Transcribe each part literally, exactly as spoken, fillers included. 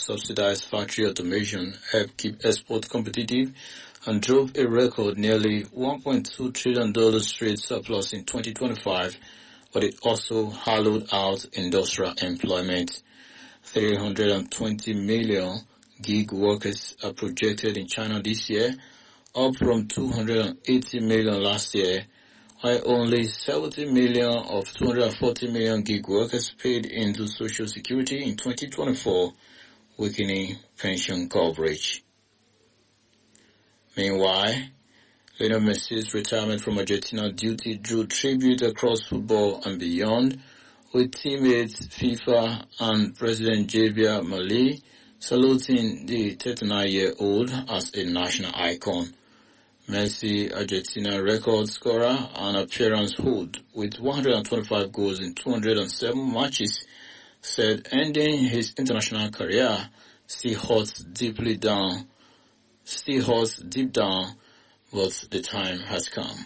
subsidized factory automation helped keep exports competitive and drove a record nearly one point two trillion dollars trade surplus in twenty twenty-five, but it also hollowed out industrial employment. three hundred twenty million gig workers are projected in China this year, up from two hundred eighty million last year, while only seventy million of two hundred forty million gig workers paid into Social Security in twenty twenty-four, weakening pension coverage. Meanwhile, Lionel Messi's retirement from Argentina duty drew tribute across football and beyond, with teammates FIFA and President Javier Milei saluting the thirty-nine-year-old as a national icon. Messi, Argentina record scorer and appearance hold with one hundred twenty-five goals in two hundred seven matches, said ending his international career still hurts deeply down, still hurts deep down, but the time has come.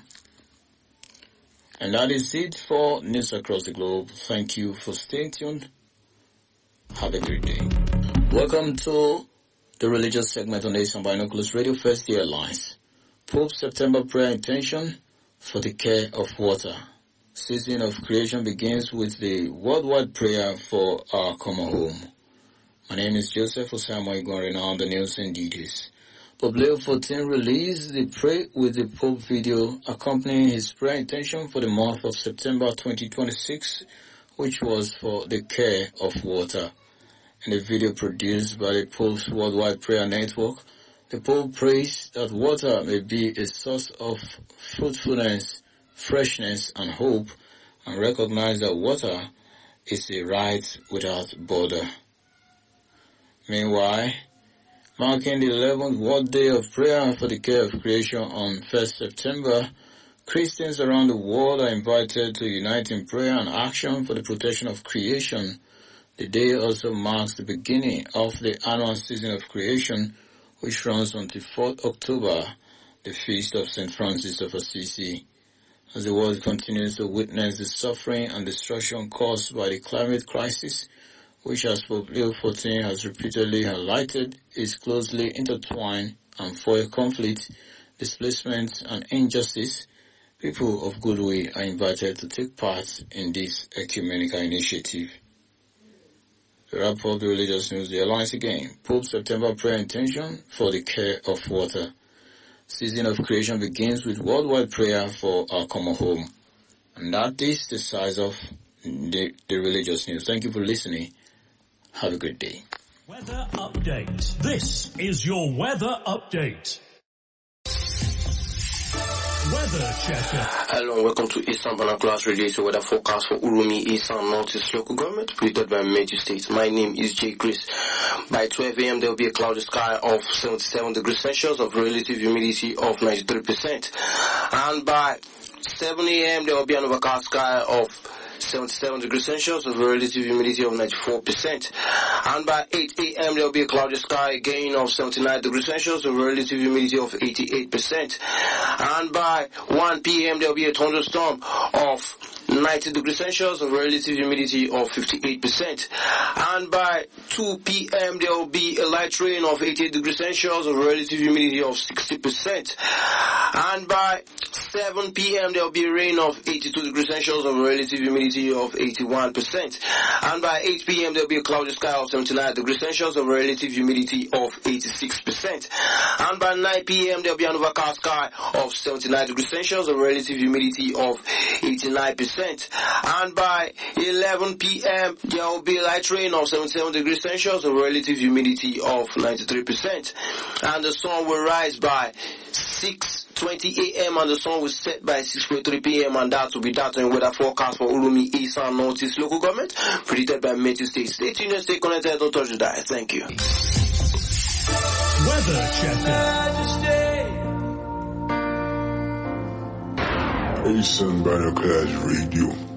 And that is it for News Across the Globe. Thank you for staying tuned. Have a great day. Welcome to the religious segment on Asian Binoculars Radio First Year Alliance. Pope September prayer intention for the care of water. Season of creation begins with the worldwide prayer for our common home. My name is Joseph Osamoah Igwe, now on the news and details. Pope Leo the fourteenth released the Pray with the Pope video accompanying his prayer intention for the month of September twenty twenty-six, which was for the care of water. In the video produced by the Pope's Worldwide Prayer Network, the Pope prays that water may be a source of fruitfulness, freshness, and hope, and recognize that water is a right without border. Meanwhile, marking the eleventh World Day of Prayer for the Care of Creation on first September, Christians around the world are invited to unite in prayer and action for the protection of creation. The day also marks the beginning of the annual season of creation, which runs until fourth October, the feast of Saint Francis of Assisi. As the world continues to witness the suffering and destruction caused by the climate crisis, which as Pope Leo the fourteenth has repeatedly highlighted, is closely intertwined and foil conflict, displacement, and injustice, people of goodwill are invited to take part in this ecumenical initiative. To wrap up the religious news, the Alliance again. Pope September prayer intention for the care of water. Season of creation begins with worldwide prayer for our common home. And that is the size of the, the religious news. Thank you for listening. Have a good day. Weather update. This is your weather update. Weather checker. Hello and welcome to Eastern Binoculars Radio weather forecast for Urumi, Eastern Northeast local government, predicted by major states. My name is Jay Chris. By twelve a m there will be a cloudy sky of seventy-seven degrees Celsius of relative humidity of ninety-three percent. And by seven a m there will be an overcast sky of seventy-seven degrees Celsius of relative humidity of ninety-four percent. And by eight a m there will be a cloudy sky again of seventy-nine degrees Celsius of relative humidity of eighty-eight percent. And by one p m there will be a thunderstorm of ninety degrees Celsius of relative humidity of fifty-eight percent. And by two p m there will be a light rain of eighty-eight degrees Celsius of relative humidity of sixty percent. And by seven p m there will be a rain of eighty-two degrees Celsius of relative humidity of eighty-one percent. And by eight p m there will be a cloudy sky of seventy-nine degrees Celsius of relative humidity of eighty-six percent. And by nine p m there will be an overcast sky of seventy-nine degrees Celsius of relative humidity of eighty-nine percent. And by eleven p m there will be a light rain of seventy-seven degrees Celsius of relative humidity of ninety-three percent. And the sun will rise by six twenty a m and the sun will set by six twenty-three p m and that will be that in weather forecast for Urumi, East and Northeast local government, predicted by Metro State. Stay tuned and stay connected. Don't touch the dial. Thank you. Weather checker. Asian Binoculars Radio.